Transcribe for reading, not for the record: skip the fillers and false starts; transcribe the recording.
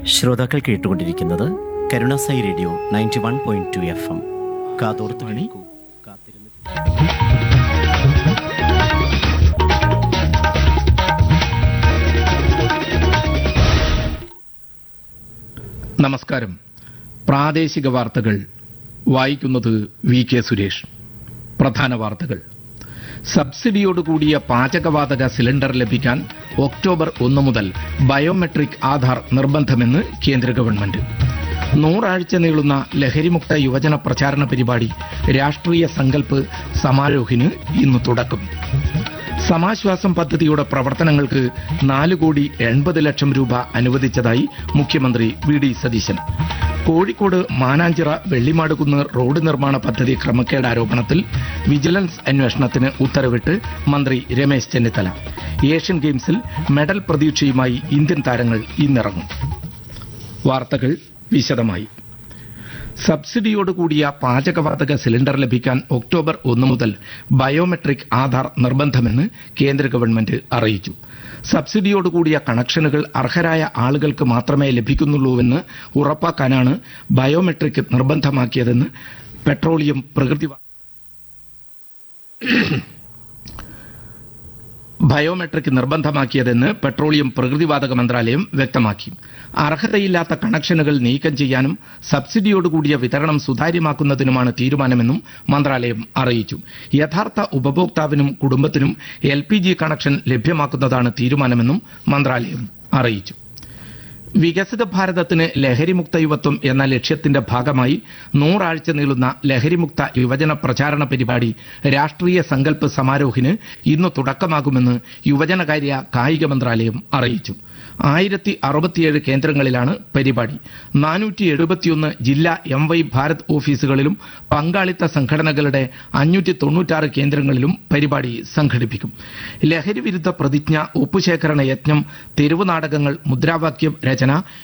ശ്രോതാക്കൾ കേട്ടുകൊണ്ടിരിക്കുന്നത് Karunasai radio 91.2 FM. കാതോർത്ത് കേൾക്കൂ, കാത്തിരുന്ന് നമസ്കാരം. പ്രാദേശിക വാർത്തകൾ വായിക്കുന്നത് വി കെ സുരേഷ്. പ്രധാന വാർത്തകൾ. സബ്സിഡിയോടുകൂടിയ പാചകവാതക സിലിണ്ടർ ലഭിക്കാൻ ഒക്ടോബർ 1 മുതൽ ബയോമെട്രിക് ആധാർ നിർബന്ധമെന്ന് കേന്ദ്ര ഗവൺമെന്റ്. 100 ആഴ്ച നീളുന്ന ലഹരിമുക്ത യുവജന പ്രചാരണ പരിപാടി രാഷ്ട്രീയ സങ്കല്പ് സമാരോഹിന് ഇന്ന് തുടക്കം. സമാശ്വാസം പദ്ധതിയുടെ പ്രവർത്തനങ്ങൾക്ക് 4,80,00,000 രൂപ അനുവദിച്ചതായി മുഖ്യമന്ത്രി V D Satheesan. Kozhikode Mananchira Vellimadukunnu road നിർമ്മാണ പദ്ധതി ക്രമക്കേട് ആരോപണത്തിൽ വിജിലൻസ് അന്വേഷണത്തിന് ഉത്തരവിട്ട് മന്ത്രി രമേശ് ചെന്നിത്തല. ഏഷ്യൻ ഗെയിംസിൽ മെഡൽ പ്രതീക്ഷയുമായി ഇന്ത്യൻ താരങ്ങൾ ഇന്നിറങ്ങും. വാർത്തകൾ വിശദമായി. സബ്സിഡിയോടുകൂടിയ പാചകവാതക സിലിണ്ടർ ലഭിക്കാൻ ഒക്ടോബർ 1 മുതൽ ബയോമെട്രിക് ആധാർ നിർബന്ധമെന്ന് കേന്ദ്ര ഗവൺമെന്റ് അറിയിച്ചു. സബ്സിഡിയോടുകൂടിയ കണക്ഷനുകൾ അർഹരായ ആളുകൾക്ക് മാത്രമേ ലഭിക്കുന്നുള്ളൂവെന്ന് ഉറപ്പാക്കാനാണ് ബയോമെട്രിക് നിർബന്ധമാക്കിയതെന്ന് പെട്രോളിയം പ്രകൃതിവാതക മന്ത്രാലയം വ്യക്തമാക്കി. അർഹതയില്ലാത്ത കണക്ഷനുകൾ നീക്കം ചെയ്യാനും സബ്സിഡിയോടുകൂടിയ വിതരണം സുതാര്യമാക്കുന്നതിനുമാണ് തീരുമാനമെന്നും മന്ത്രാലയം അറിയിച്ചു. യഥാർത്ഥ ഉപഭോക്താവിനും കുടുംബത്തിനും LPG കണക്ഷൻ ലഭ്യമാക്കുന്നതാണ് തീരുമാനമെന്നും മന്ത്രാലയം അറിയിച്ചു. വികസിത ഭാരതത്തിന് ലഹരിമുക്ത യുവത്വം എന്ന ലക്ഷ്യത്തിന്റെ ഭാഗമായി 100 ആഴ്ച നീളുന്ന ലഹരിമുക്ത യുവജന പ്രചാരണ പരിപാടി രാഷ്ട്രീയ സങ്കല്പ് സമാരോഹിന് ഇന്ന് തുടക്കമാകുമെന്ന് യുവജനകാര്യ കായിക മന്ത്രാലയം അറിയിച്ചു. 1067 കേന്ദ്രങ്ങളിലാണ് പരിപാടി. 471 ജില്ലാ MY ഭാരത് ഓഫീസുകളിലും പങ്കാളിത്ത സംഘടനകളുടെ 596 കേന്ദ്രങ്ങളിലും പരിപാടി സംഘടിപ്പിക്കും. ലഹരി വിരുദ്ധ പ്രതിജ്ഞ, ഒപ്പുശേഖരണ യജ്ഞം, തെരുവ് നാടകങ്ങൾ, മുദ്രാവാക്യം രചന,